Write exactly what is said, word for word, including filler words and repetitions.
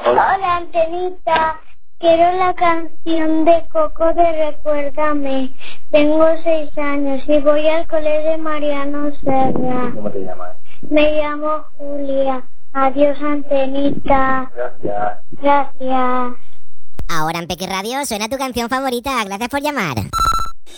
Hola, Antenita. Quiero la canción de Coco de Recuérdame. Tengo seis años y voy al colegio de Mariano Serra. ¿Cómo te llamas? Me llamo Julia. Adiós, Antenita. Gracias. Gracias. Ahora en Peque Radio suena tu canción favorita. Gracias por llamar.